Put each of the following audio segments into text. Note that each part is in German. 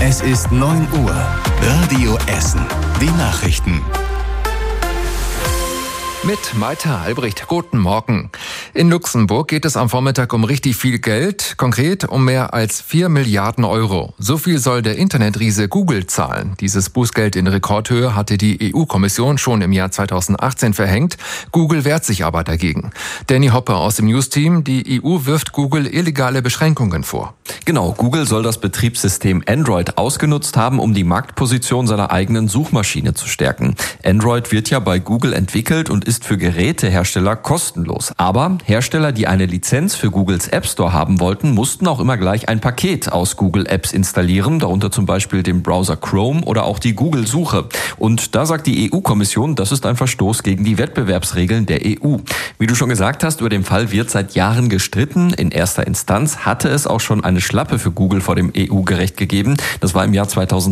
Es ist 9 Uhr. Radio Essen. Die Nachrichten. Mit Malte Albrecht. Guten Morgen. In Luxemburg geht es am Vormittag um richtig viel Geld, konkret um mehr als 4 Milliarden Euro. So viel soll der Internetriese Google zahlen. Dieses Bußgeld in Rekordhöhe hatte die EU-Kommission schon im Jahr 2018 verhängt. Google wehrt sich aber dagegen. Danny Hoppe aus dem News-Team. Die EU wirft Google illegale Beschränkungen vor. Genau, Google soll das Betriebssystem Android ausgenutzt haben, um die Marktposition seiner eigenen Suchmaschine zu stärken. Android wird ja bei Google entwickelt und ist für Gerätehersteller kostenlos. Aber Hersteller, die eine Lizenz für Googles App Store haben wollten, mussten auch immer gleich ein Paket aus Google Apps installieren, darunter zum Beispiel den Browser Chrome oder auch die Google-Suche. Und da sagt die EU-Kommission, das ist ein Verstoß gegen die Wettbewerbsregeln der EU. Wie du schon gesagt hast, über den Fall wird seit Jahren gestritten. In erster Instanz hatte es auch schon eine Schlappe für Google vor dem EU-Gericht gegeben. Das war im Jahr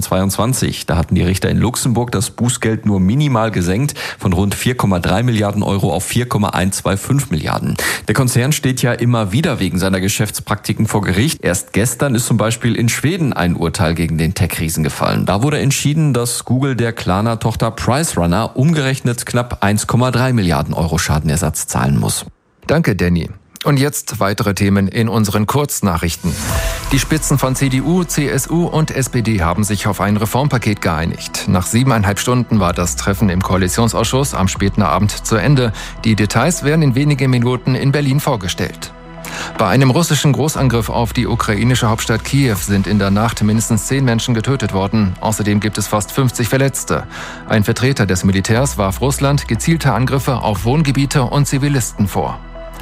2022. Da hatten die Richter in Luxemburg das Bußgeld nur minimal gesenkt, von rund 4,3 Milliarden Euro auf 4,125 Milliarden. Der Konzern steht ja immer wieder wegen seiner Geschäftspraktiken vor Gericht. Erst gestern ist zum Beispiel in Schweden ein Urteil gegen den Tech-Riesen gefallen. Da wurde entschieden, dass Google der Klarna-Tochter PriceRunner umgerechnet knapp 1,3 Milliarden Euro Schadenersatz zahlen muss. Danke, Danny. Und jetzt weitere Themen in unseren Kurznachrichten. Die Spitzen von CDU, CSU und SPD haben sich auf ein Reformpaket geeinigt. Nach 7,5 Stunden war das Treffen im Koalitionsausschuss am späten Abend zu Ende. Die Details werden in wenigen Minuten in Berlin vorgestellt. Bei einem russischen Großangriff auf die ukrainische Hauptstadt Kiew sind in der Nacht mindestens 10 Menschen getötet worden. Außerdem gibt es fast 50 Verletzte. Ein Vertreter des Militärs warf Russland gezielte Angriffe auf Wohngebiete und Zivilisten vor.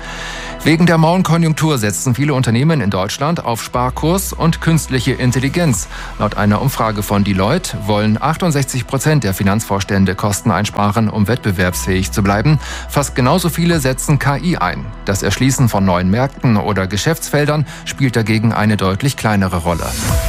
Wegen der Mauenkonjunktur setzen viele Unternehmen in Deutschland auf Sparkurs und künstliche Intelligenz. Laut einer Umfrage von Deloitte wollen 68% der Finanzvorstände Kosten einsparen, um wettbewerbsfähig zu bleiben. Fast genauso viele setzen KI ein. Das Erschließen von neuen Märkten oder Geschäftsfeldern spielt dagegen eine deutlich kleinere Rolle.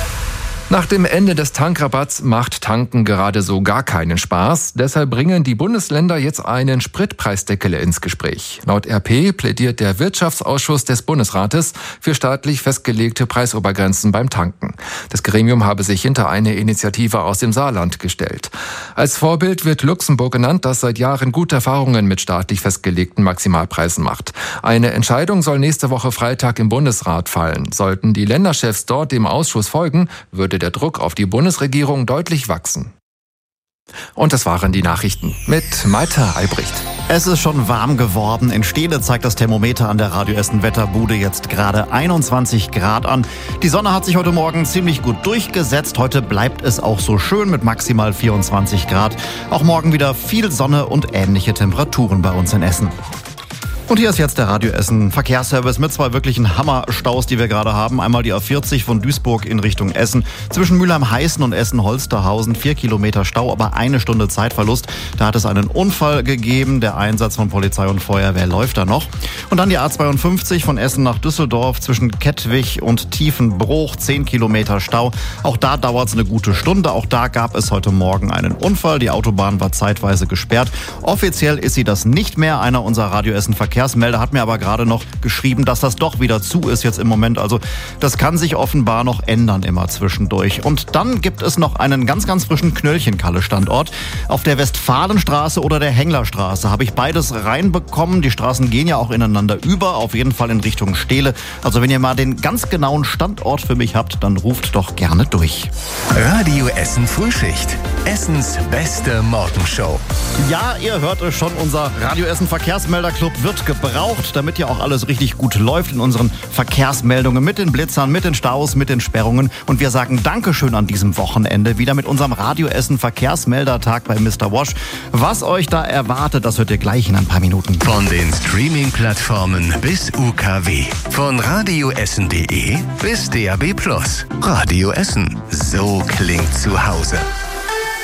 Nach dem Ende des Tankrabatts macht Tanken gerade so gar keinen Spaß. Deshalb bringen die Bundesländer jetzt einen Spritpreisdeckel ins Gespräch. Laut RP plädiert der Wirtschaftsausschuss des Bundesrates für staatlich festgelegte Preisobergrenzen beim Tanken. Das Gremium habe sich hinter eine Initiative aus dem Saarland gestellt. Als Vorbild wird Luxemburg genannt, das seit Jahren gute Erfahrungen mit staatlich festgelegten Maximalpreisen macht. Eine Entscheidung soll nächste Woche Freitag im Bundesrat fallen. Sollten die Länderchefs dort dem Ausschuss folgen, würde der Druck auf die Bundesregierung deutlich wachsen. Und das waren die Nachrichten mit Malte Albrecht. Es ist schon warm geworden. In Stede zeigt das Thermometer an der Radio Essen Wetterbude jetzt gerade 21 Grad an. Die Sonne hat sich heute Morgen ziemlich gut durchgesetzt. Heute bleibt es auch so schön mit maximal 24 Grad. Auch morgen wieder viel Sonne und ähnliche Temperaturen bei uns in Essen. Und hier ist jetzt der Radio Essen Verkehrsservice mit 2 wirklichen Hammerstaus, die wir gerade haben. Einmal die A40 von Duisburg in Richtung Essen. Zwischen Mülheim-Heißen und Essen-Holsterhausen 4 Kilometer Stau, aber 1 Stunde Zeitverlust. Da hat es einen Unfall gegeben. Der Einsatz von Polizei und Feuerwehr läuft da noch. Und dann die A52 von Essen nach Düsseldorf zwischen Kettwig und Tiefenbruch 10 Kilometer Stau. Auch da dauert es eine gute Stunde. Auch da gab es heute Morgen einen Unfall. Die Autobahn war zeitweise gesperrt. Offiziell ist sie das nicht mehr. Einer unserer Radio Essen Verkehrsmelder hat mir aber gerade noch geschrieben, dass das doch wieder zu ist jetzt im Moment. Also das kann sich offenbar noch ändern immer zwischendurch. Und dann gibt es noch einen ganz, ganz frischen Knöllchenkalle-Standort. Auf der Westfalenstraße oder der Henglerstraße habe ich beides reinbekommen. Die Straßen gehen ja auch ineinander über, auf jeden Fall in Richtung Steele. Also wenn ihr mal den ganz genauen Standort für mich habt, dann ruft doch gerne durch. Radio Essen Frühschicht. Essens beste Morgenshow. Ja, ihr hört es schon, unser Radio Essen Verkehrsmelderclub wird gebraucht, damit ja auch alles richtig gut läuft in unseren Verkehrsmeldungen mit den Blitzern, mit den Staus, mit den Sperrungen. Und wir sagen Dankeschön an diesem Wochenende wieder mit unserem Radio Essen Verkehrsmeldertag bei Mr. Wash. Was euch da erwartet, das hört ihr gleich in ein paar Minuten. Von den Streaming-Plattformen bis UKW. Von radioessen.de bis DAB+. Radio Essen. So klingt zu Hause.